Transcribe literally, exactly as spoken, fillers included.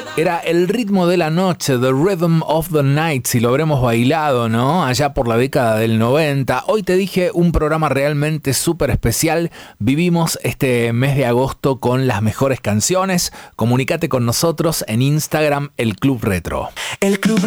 Era el ritmo de la noche, The Rhythm of the Night, si lo habremos bailado, ¿no? Allá por la década del noventa. Hoy te dije un programa realmente súper especial. Vivimos este mes de agosto con las mejores canciones. Comunícate con nosotros en Instagram, El Club Retro. El Club